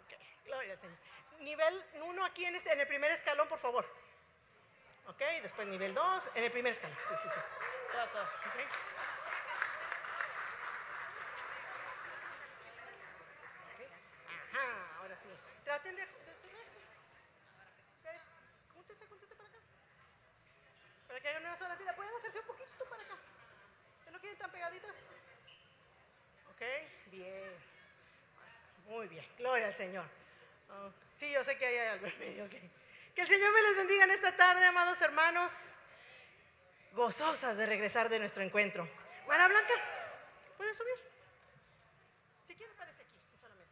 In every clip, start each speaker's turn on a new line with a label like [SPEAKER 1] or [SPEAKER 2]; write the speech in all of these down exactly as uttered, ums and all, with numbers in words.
[SPEAKER 1] Ok, gloria al Señor. Nivel uno aquí en, este, en el primer escalón, por favor. Ok, después nivel dos, en el primer escalón. Sí, sí, sí. Todo, todo. Okay. Okay. Ajá, ahora sí. Traten de, de cerrarse. Okay. Júntense, júntense para acá. Para que haya una sola fila. Pueden hacerse un poquito para acá. ¿Que no quieren tan pegaditas? Ok, bien. Muy bien, gloria al Señor. Oh, sí, yo sé que ahí hay algo en medio. Okay. Que el Señor me les bendiga en esta tarde, amados hermanos. Gozosas de regresar de nuestro encuentro. Mara Blanca, ¿puedes subir? Si quieres, parece aquí, solamente.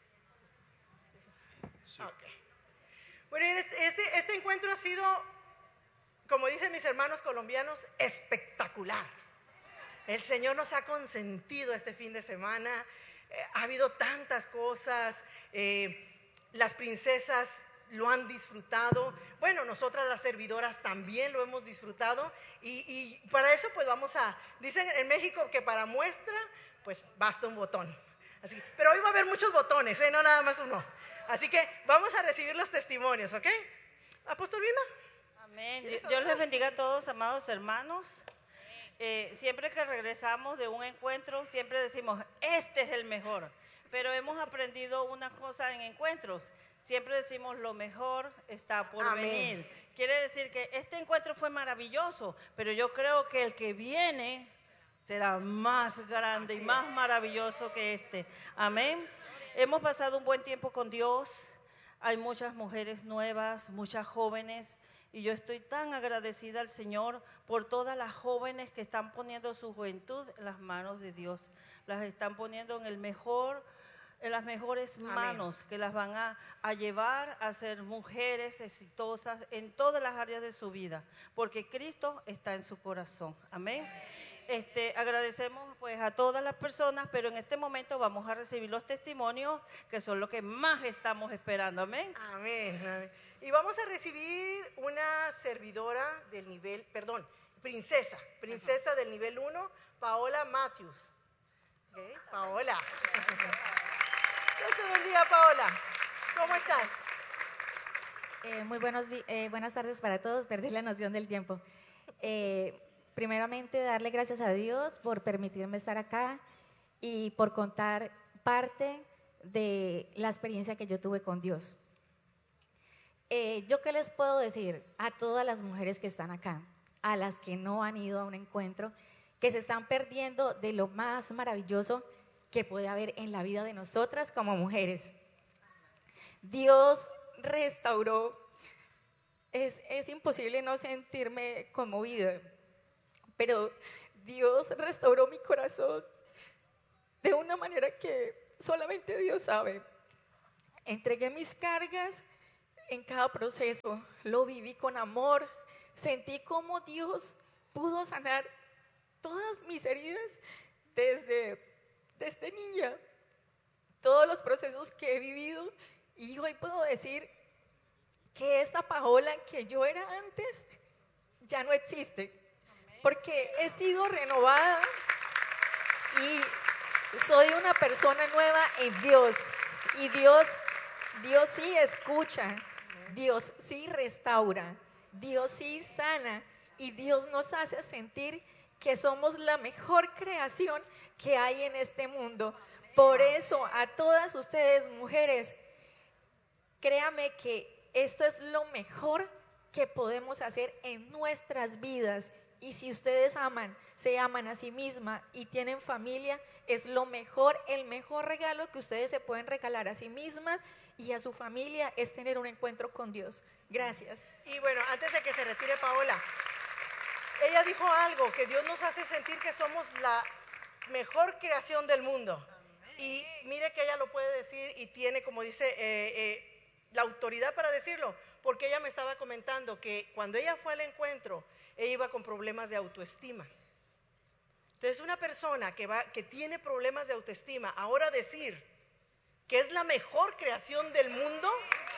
[SPEAKER 1] Sí. Ok. Bueno, este, este, este encuentro ha sido, como dicen mis hermanos colombianos, espectacular. El Señor nos ha consentido este fin de semana. Eh, ha habido tantas cosas. Eh, las princesas lo han disfrutado. Bueno, nosotras las servidoras también lo hemos disfrutado. Y, y para eso pues vamos a, dicen en México que para muestra pues basta un botón. Así, pero hoy va a haber muchos botones, ¿eh? No nada más uno. Así que vamos a recibir los testimonios, ¿ok? Apóstol Vilma.
[SPEAKER 2] Amén. Dios les bendiga a todos, amados hermanos. Eh, siempre que regresamos de un encuentro, siempre decimos, este es el mejor. Pero hemos aprendido una cosa en encuentros. Siempre decimos, lo mejor está por
[SPEAKER 1] Amén.
[SPEAKER 2] venir. Quiere decir que este encuentro fue maravilloso, pero yo creo que el que viene será más grande y más maravilloso que este. Amén. Hemos pasado un buen tiempo con Dios. Hay muchas mujeres nuevas, muchas jóvenes, y yo estoy tan agradecida al Señor por todas las jóvenes que están poniendo su juventud en las manos de Dios. Las están poniendo en el mejor, en las mejores manos. Amén. Que las van a, a llevar a ser mujeres exitosas en todas las áreas de su vida, porque Cristo está en su corazón. Amén. Este, agradecemos pues a todas las personas, pero en este momento vamos a recibir los testimonios, que son lo que más estamos esperando. Amén.
[SPEAKER 1] Amén, amén. Y vamos a recibir una servidora del nivel, perdón, princesa, princesa del nivel uno, Paola Matthews. Okay, Paola. Dios te bendiga, Paola. ¿Cómo estás?
[SPEAKER 3] Eh, muy buenos eh, buenas tardes para todos. Perdí la noción del tiempo. Eh, primeramente, darle gracias a Dios por permitirme estar acá y por contar parte de la experiencia que yo tuve con Dios. Eh, ¿Yo qué les puedo decir a todas las mujeres que están acá, a las que no han ido a un encuentro, que se están perdiendo de lo más maravilloso que puede haber en la vida de nosotras como mujeres? Dios restauró, es, es imposible no sentirme conmovida, pero Dios restauró mi corazón de una manera que solamente Dios sabe. Entregué mis cargas en cada proceso, lo viví con amor, sentí como Dios pudo sanar todas mis heridas desde, desde niña, todos los procesos que he vivido, y hoy puedo decir que esta Paola que yo era antes ya no existe, porque he sido renovada y soy una persona nueva en Dios, y Dios, Dios sí escucha, Dios sí restaura, Dios sí sana, y Dios nos hace sentir que somos la mejor creación que hay en este mundo. Por eso, a todas ustedes mujeres, créame que esto es lo mejor que podemos hacer en nuestras vidas. Y si ustedes aman, se aman a sí mismas y tienen familia, es lo mejor, el mejor regalo que ustedes se pueden regalar a sí mismas y a su familia es tener un encuentro con Dios. Gracias.
[SPEAKER 1] Y bueno, antes de que se retire Paola, ella dijo algo, que Dios nos hace sentir que somos la mejor creación del mundo. Y mire que ella lo puede decir y tiene, como dice, eh, eh, la autoridad para decirlo, porque ella me estaba comentando que cuando ella fue al encuentro, ella iba con problemas de autoestima. Entonces, una persona que, va, que tiene problemas de autoestima, ahora decir que es la mejor creación del mundo,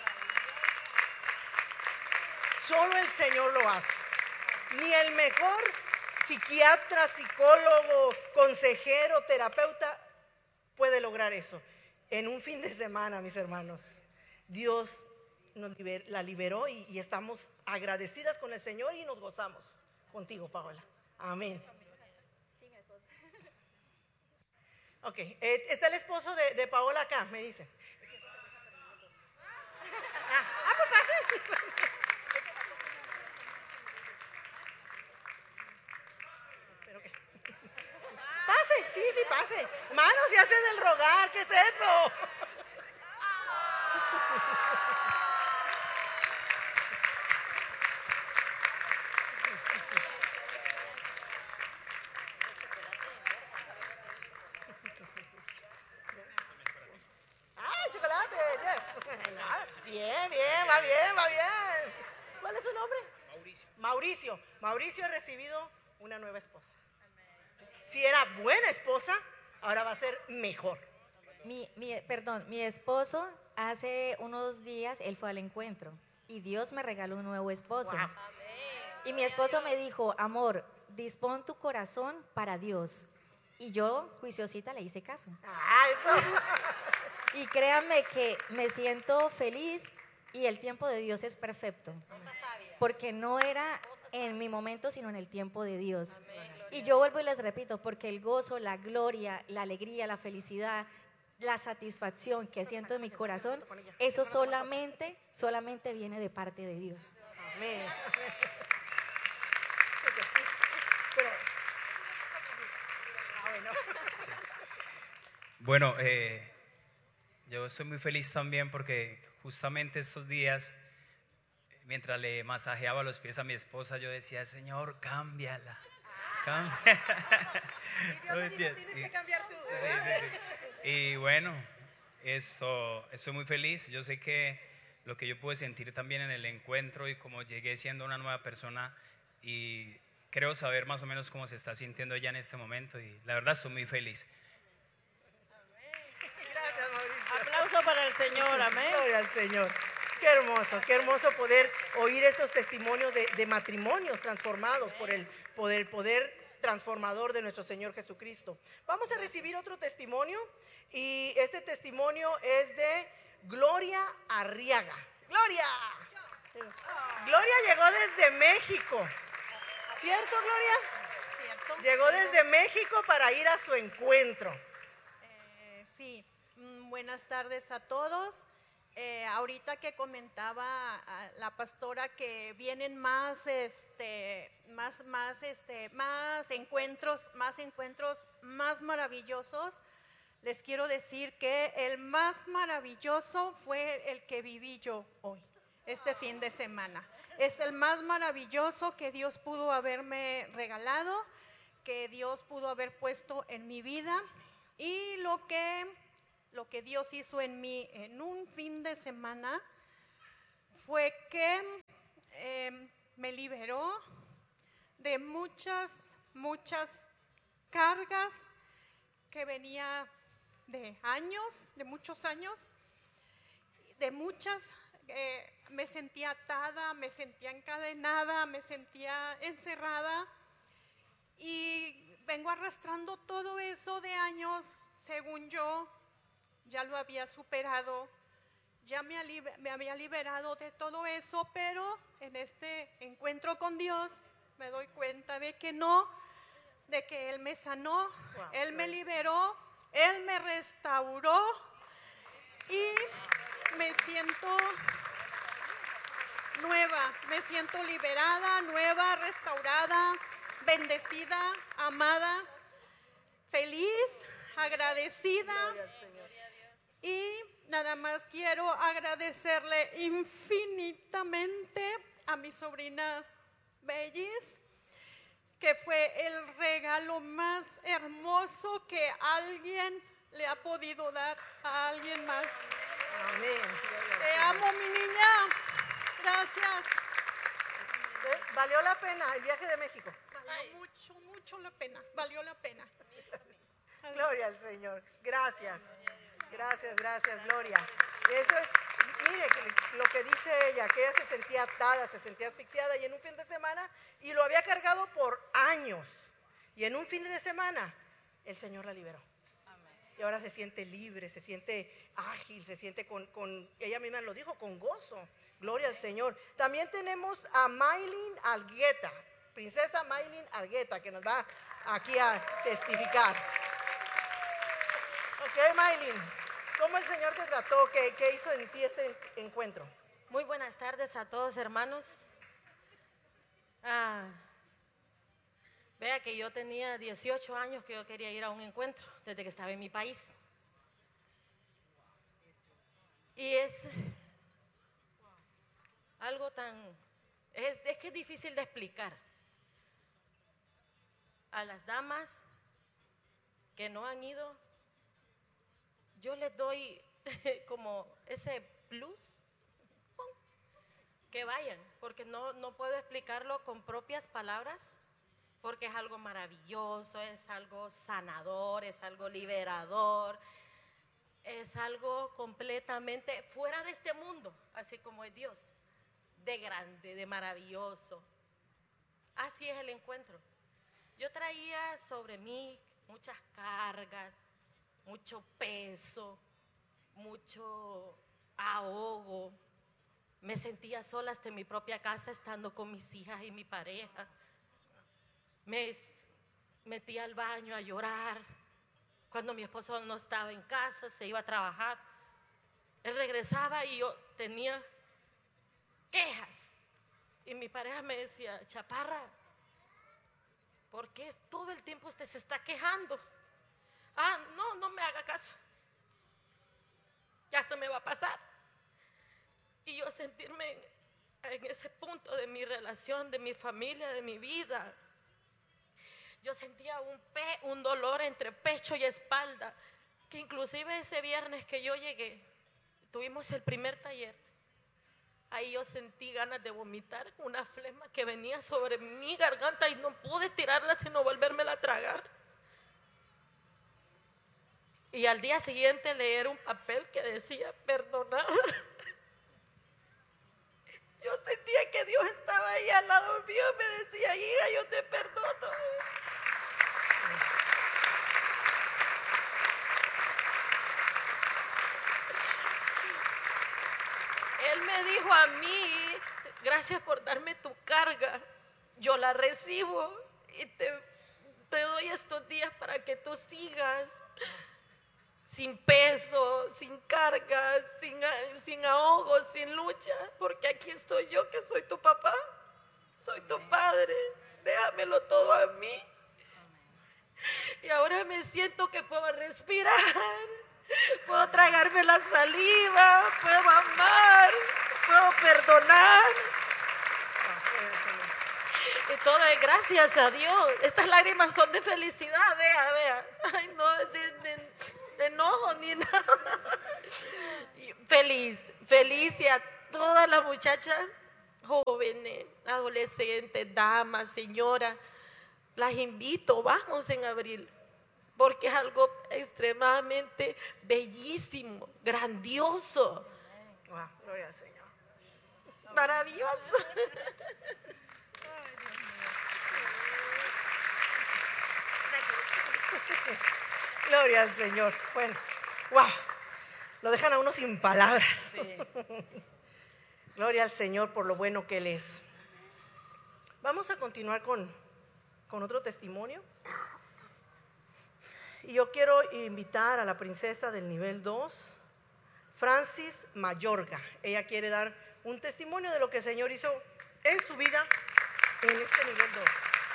[SPEAKER 1] solo el Señor lo hace. Ni el mejor psiquiatra, psicólogo, consejero, terapeuta puede lograr eso en un fin de semana, mis hermanos. Dios nos liber, la liberó y, y estamos agradecidas con el Señor y nos gozamos contigo, Paola. Amén.
[SPEAKER 3] Sí, mi esposo.
[SPEAKER 1] Ok, eh, está el esposo de, de Paola acá, me dice. Ah, ah, pues pase. ¿Pero qué? Pase, sí, sí, pase. Manos, se hace del rogar, ¿qué es eso? ¡Ah, chocolate! Yes. Ah, bien, bien, va bien, va bien. ¿Cuál es su nombre? Mauricio. Mauricio. Mauricio ha recibido una nueva esposa. Si era buena esposa, ahora va a ser mejor.
[SPEAKER 3] Mi, mi, perdón, mi esposo hace unos días, él fue al encuentro y Dios me regaló un nuevo esposo.
[SPEAKER 1] Wow.
[SPEAKER 3] Y mi esposo me dijo, amor, dispón tu corazón para Dios. Y yo, juiciosita, le hice caso.
[SPEAKER 1] Ah, eso.
[SPEAKER 3] Y créanme que me siento feliz y el tiempo de Dios es perfecto. Porque no era en mi momento, sino en el tiempo de Dios. Y yo vuelvo y les repito, porque el gozo, la gloria, la alegría, la felicidad, la satisfacción que siento en mi corazón, eso solamente, solamente viene de parte de Dios.
[SPEAKER 1] Amén. Pero, ah, bueno.
[SPEAKER 4] Sí. Bueno, eh, yo estoy muy feliz también porque justamente estos días, mientras le masajeaba los pies a mi esposa, yo decía, Señor, cámbiala. Cámbiala.
[SPEAKER 1] Y Dios me dijo, tienes que cambiar tú.
[SPEAKER 4] Sí, sí, sí. Y bueno, esto, estoy muy feliz. Yo sé que lo que yo pude sentir también en el encuentro y como llegué siendo una nueva persona y creo saber más o menos cómo se está sintiendo ella en este momento y la verdad estoy muy feliz.
[SPEAKER 1] Gracias, Mauricio.
[SPEAKER 2] Aplauso para el Señor, amén.
[SPEAKER 1] Gloria al Señor. Qué hermoso, qué hermoso poder oír estos testimonios de, de matrimonios transformados por el poder, poder transformador de nuestro Señor Jesucristo. Vamos a recibir otro testimonio y este testimonio es de Gloria Arriaga. ¡Gloria! Gloria llegó desde México. ¿Cierto, Gloria?
[SPEAKER 5] Cierto.
[SPEAKER 1] Llegó desde México para ir a su encuentro.
[SPEAKER 5] Eh, sí, mm, buenas tardes a todos. Eh, ahorita que comentaba a la pastora que vienen más, este, más, más, este, más encuentros, más encuentros más maravillosos. Les quiero decir que el más maravilloso fue el que viví yo hoy, este fin de semana. Es el más maravilloso que Dios pudo haberme regalado, que Dios pudo haber puesto en mi vida y lo que... Lo que Dios hizo en mí en un fin de semana fue que eh, me liberó de muchas, muchas cargas que venía de años, de muchos años, de muchas, eh, me sentía atada, me sentía encadenada, me sentía encerrada y vengo arrastrando todo eso de años, según yo. Ya lo había superado, ya me, me había liberado de todo eso, pero en este encuentro con Dios me doy cuenta de que no, de que Él me sanó, wow, Él me liberó, Él me restauró y me siento nueva, me siento liberada, nueva, restaurada, bendecida, amada, feliz, agradecida. Y nada más quiero agradecerle infinitamente a mi sobrina Bellis, que fue el regalo más hermoso que alguien le ha podido dar a alguien más.
[SPEAKER 1] Amén.
[SPEAKER 5] Te amo, mi niña. Gracias.
[SPEAKER 1] ¿Valió la pena el viaje de México?
[SPEAKER 5] Valió mucho, mucho la pena. Valió la pena.
[SPEAKER 1] Gloria al Señor. Gracias. Gracias, gracias, Gloria. Eso es, mire, lo que dice ella, que ella se sentía atada, se sentía asfixiada y en un fin de semana, y lo había cargado por años. Y en un fin de semana, el Señor la liberó. y ahora se siente libre, se siente ágil, se siente con, con, ella misma lo dijo, con gozo. Gloria al Señor. También tenemos a Maylin Argueta, princesa Maylin Argueta, que nos va aquí a testificar. Ok, Maylin, ¿cómo el Señor te trató? ¿Qué, qué hizo en ti este encuentro?
[SPEAKER 6] Muy buenas tardes a todos, hermanos. Ah, vea que yo tenía dieciocho años que yo quería ir a un encuentro desde que estaba en mi país. Y es algo tan, es, es que es difícil de explicar. A las damas que no han ido, yo les doy como ese plus, que vayan, porque no, no puedo explicarlo con propias palabras, porque es algo maravilloso, es algo sanador, es algo liberador, es algo completamente fuera de este mundo, así como es Dios, de grande, de maravilloso. Así es el encuentro. Yo traía sobre mí muchas cargas, mucho peso, mucho ahogo. Me sentía sola hasta en mi propia casa, estando con mis hijas y mi pareja. Me metía al baño a llorar. Cuando mi esposo no estaba en casa, se iba a trabajar, él regresaba y yo tenía quejas. Y mi pareja me decía: Chaparra, ¿por qué todo el tiempo usted se está quejando? Ah, no, no me haga caso. Ya se me va a pasar. Y yo sentirme en, en ese punto de mi relación, de mi familia, de mi vida. Yo sentía un, pe, un dolor entre pecho y espalda, que inclusive ese viernes que yo llegué, tuvimos el primer taller. Ahí yo sentí ganas de vomitar, una flema que venía sobre mi garganta y no pude tirarla sino volvérmela a tragar. Y al día siguiente leer un papel que decía perdonada. Yo sentía que Dios estaba ahí al lado mío, me decía: hija, yo te perdono. Él me dijo a mí: gracias por darme tu carga, yo la recibo y te, te doy estos días para que tú sigas sin peso, sin cargas, sin, sin ahogos, sin lucha, porque aquí estoy yo que soy tu papá, soy tu padre, déjamelo todo a mí. Y ahora me siento que puedo respirar, puedo tragarme la saliva, puedo amar, puedo perdonar. Y todo es gracias a Dios. Estas lágrimas son de felicidad, vea, vea. Ay, no, de, de, de enojo ni nada. Feliz, feliz, y a todas las muchachas jóvenes, adolescentes, damas, señoras, las invito, vamos en abril, porque es algo extremadamente bellísimo, grandioso.
[SPEAKER 1] Wow, gloria al Señor.
[SPEAKER 6] Maravilloso.
[SPEAKER 1] Gloria al Señor. Bueno, wow, lo dejan a uno sin palabras.
[SPEAKER 6] Sí.
[SPEAKER 1] Gloria al Señor por lo bueno que Él es. Vamos a continuar con, con otro testimonio. Y yo quiero invitar a la princesa del nivel dos, Francis Mayorga. Ella quiere dar un testimonio de lo que el Señor hizo en su vida en este nivel dos.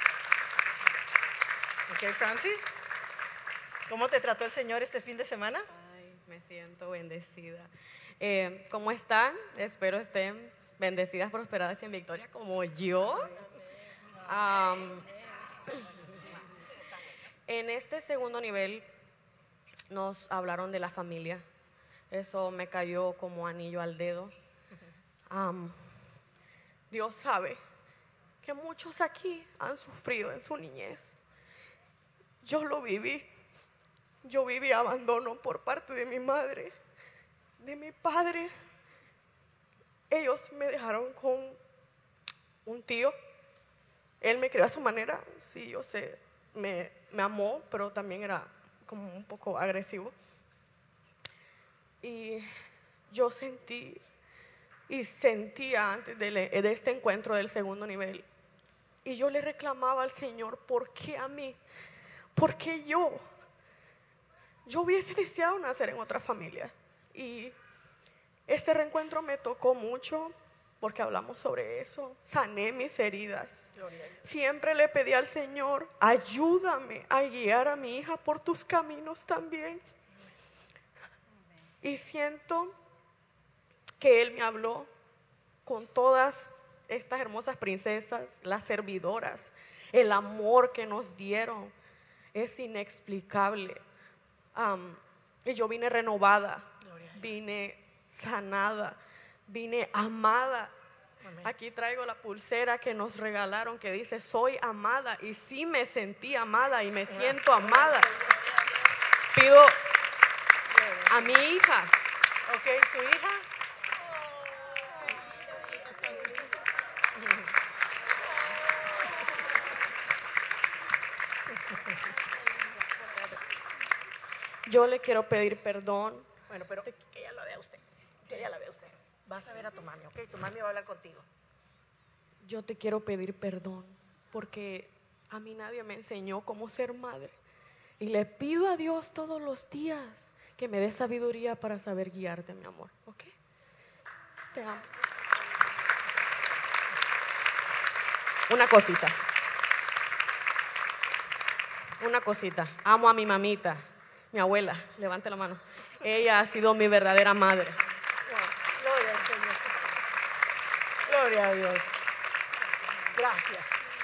[SPEAKER 1] Ok, Francis, ¿cómo te trató el Señor este fin de semana?
[SPEAKER 7] Ay, me siento bendecida. Eh, ¿Cómo están? Espero estén bendecidas, prosperadas y en victoria como yo. Um, en este segundo nivel nos hablaron de la familia. Eso me cayó como anillo al dedo. Um, Dios sabe que muchos aquí han sufrido en su niñez. Yo lo viví. Yo viví abandono por parte de mi madre, de mi padre. Ellos me dejaron con un tío. Él me crió a su manera. Sí, yo sé, me, me amó, pero también era como un poco agresivo. Y yo sentí y sentía antes de, le- de este encuentro del segundo nivel. Y yo le reclamaba al Señor, ¿por qué a mí? ¿Por qué yo? Yo hubiese deseado nacer en otra familia. Y este reencuentro me tocó mucho porque hablamos sobre eso. Sané mis heridas. Siempre le pedí al Señor, ayúdame a guiar a mi hija por tus caminos también. Y siento que Él me habló con todas estas hermosas princesas, las servidoras. El amor que nos dieron es inexplicable. Um, y yo vine renovada, vine sanada, vine amada. Amén. Aquí traigo la pulsera que nos regalaron que dice soy amada, y sí me sentí amada y me siento amada. Pido a mi hija.
[SPEAKER 1] Ok, su hija.
[SPEAKER 7] Yo le quiero pedir perdón.
[SPEAKER 1] Bueno, pero que ella la vea usted. Que ella la vea usted. Vas a ver a tu mami, ¿ok? Tu mami va a hablar contigo.
[SPEAKER 7] Yo te quiero pedir perdón porque a mí nadie me enseñó cómo ser madre. Y le pido a Dios todos los días que me dé sabiduría para saber guiarte, mi amor. ¿Ok? Te amo. Una cosita. Una cosita. Amo a mi mamita, mi abuela. Levante la mano. Ella ha sido mi verdadera madre.
[SPEAKER 1] Gloria al Señor. Gloria a Dios. Gracias.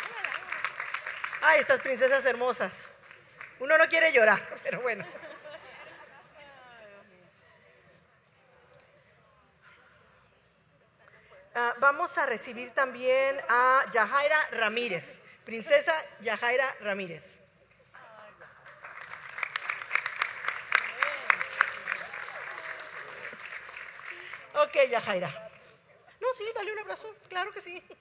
[SPEAKER 1] Ay, estas princesas hermosas. Uno no quiere llorar, pero bueno. Ah, vamos a recibir también a Yajaira Ramírez, princesa Yajaira Ramírez. Ok, Yajaira. No, sí, dale un abrazo, claro que sí.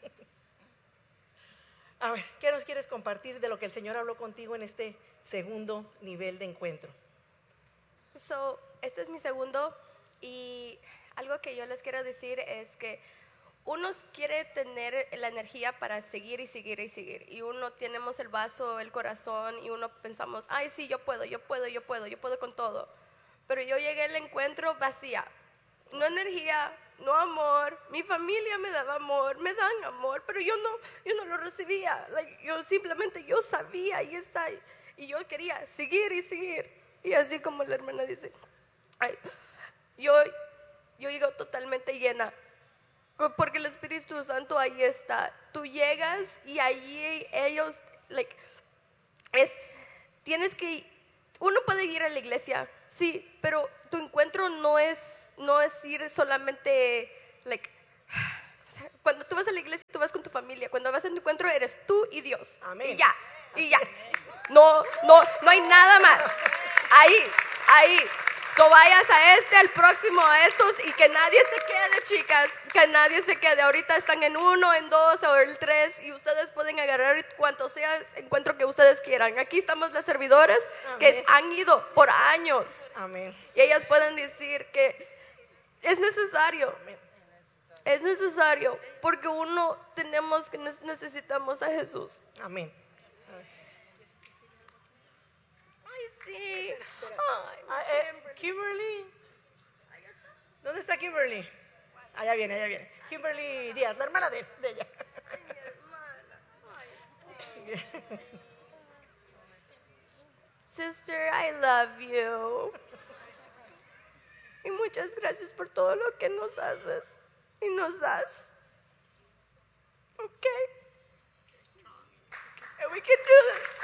[SPEAKER 1] A ver, ¿qué nos quieres compartir de lo que el Señor habló contigo en este segundo nivel de encuentro?
[SPEAKER 8] So, este es mi segundo, y algo que yo les quiero decir es que uno quiere tener la energía para seguir y seguir y seguir, y uno tenemos el vaso, el corazón, y uno pensamos, ay sí, yo puedo, yo puedo, yo puedo, yo puedo con todo. Pero yo llegué al encuentro vacía, no energía, no amor. Mi familia me daba amor, me dan amor, pero yo no, yo no lo recibía. Like, yo simplemente, yo sabía y está, y yo quería seguir y seguir. Y así como la hermana dice, ay, yo, yo llego totalmente llena, porque el Espíritu Santo ahí está. Tú llegas y ahí ellos, like, es, tienes que, uno puede ir a la iglesia, sí, pero tu encuentro no es, no es ir solamente, like, o sea, cuando tú vas a la iglesia, tú vas con tu familia. Cuando vas a tu encuentro, eres tú y Dios.
[SPEAKER 1] Amén.
[SPEAKER 8] Y ya, y ya. No, no, no hay nada más. Ahí, ahí. So vayas a este, al próximo, a estos, y que nadie se quede, chicas, que nadie se quede. Ahorita están en uno, en dos o el tres, y ustedes pueden agarrar cuanto sea encuentro que ustedes quieran. Aquí estamos las servidoras. Amén. Que han ido por años.
[SPEAKER 1] Amén.
[SPEAKER 8] Y ellas pueden decir que es necesario.
[SPEAKER 1] Amén.
[SPEAKER 8] Es necesario, porque uno tenemos que necesitamos a Jesús.
[SPEAKER 1] Amén.
[SPEAKER 8] Ay, sí. Ay,
[SPEAKER 1] Ah, eh, Kimberly. ¿Dónde está Kimberly? Allá viene, allá viene. Kimberly Díaz, la hermana de, de ella.
[SPEAKER 8] Ay, mi hermana. Ay. Sister, I love you. Y muchas gracias por todo lo que nos haces y nos das. Okay? And we can do this.